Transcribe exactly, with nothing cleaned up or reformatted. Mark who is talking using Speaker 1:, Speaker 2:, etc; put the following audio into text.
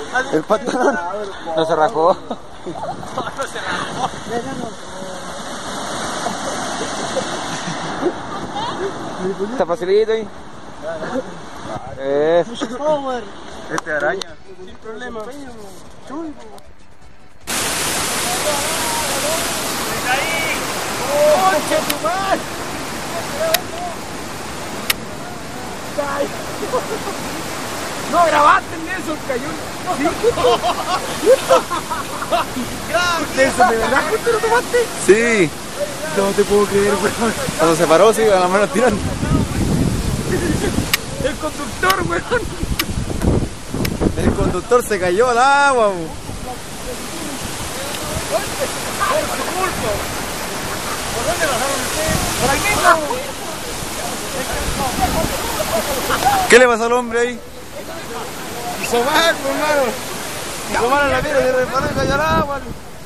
Speaker 1: El pantalón no se rajó.
Speaker 2: No se rajó.
Speaker 1: Está facilito ahí. Eh.
Speaker 2: Este araña. Sin problema. ¡Concha tu madre! No grabaste en eso, el cayón. ¿Sí? ¿Eso de verdad te lo tomaste?
Speaker 1: Sí.
Speaker 2: No te puedo creer, weón.
Speaker 1: Cuando se paró, sí, a la mano tirando.
Speaker 2: El conductor, weón.
Speaker 1: El conductor se cayó al agua.
Speaker 2: Por su culpa. ¿Por dónde bajaron ustedes? Por aquí.
Speaker 1: ¿Qué le pasó al hombre ahí?
Speaker 2: Hizo mal, hermano.
Speaker 1: Hizo mal en la tierra y se resbaló y cayó al agua.